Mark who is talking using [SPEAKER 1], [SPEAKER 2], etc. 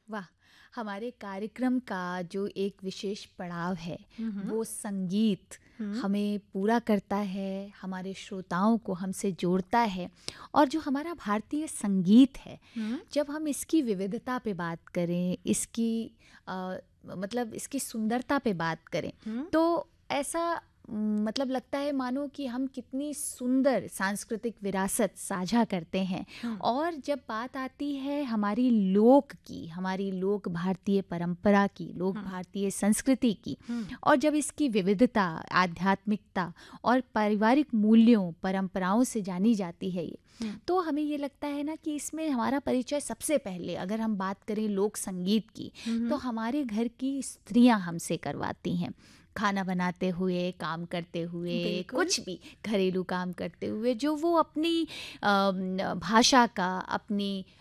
[SPEAKER 1] वाह! हमारे कार्यक्रम का जो एक विशेष पड़ाव है,
[SPEAKER 2] हुँ,
[SPEAKER 1] वो संगीत
[SPEAKER 2] हुँ,
[SPEAKER 1] हमें पूरा करता है, हमारे श्रोताओं को हमसे जोड़ता है। और जो हमारा भारतीय संगीत है,
[SPEAKER 2] हुँ,
[SPEAKER 1] जब हम इसकी विविधता पे बात करें, इसकी मतलब इसकी सुंदरता पे बात करें,
[SPEAKER 2] हुँ,
[SPEAKER 1] तो ऐसा मतलब लगता है मानो कि हम कितनी सुंदर सांस्कृतिक विरासत साझा करते हैं।
[SPEAKER 2] हुँ,
[SPEAKER 1] और जब बात आती है हमारी लोक की, हमारी लोक भारतीय परंपरा की, लोक
[SPEAKER 2] हुँ,
[SPEAKER 1] भारतीय संस्कृति की,
[SPEAKER 2] हुँ,
[SPEAKER 1] और जब इसकी विविधता, आध्यात्मिकता और पारिवारिक मूल्यों, परंपराओं से जानी जाती है ये,
[SPEAKER 2] हुँ,
[SPEAKER 1] तो हमें ये लगता है ना कि इसमें हमारा परिचय सबसे पहले, अगर हम बात करें लोक संगीत की, तो
[SPEAKER 2] हुँ,
[SPEAKER 1] हमारे घर की स्त्रियां हमसे करवाती हैं। खाना बनाते हुए, काम करते हुए,
[SPEAKER 2] बिल्कुल।
[SPEAKER 1] कुछ भी घरेलू काम करते हुए, जो वो अपनी भाषा का, अपनी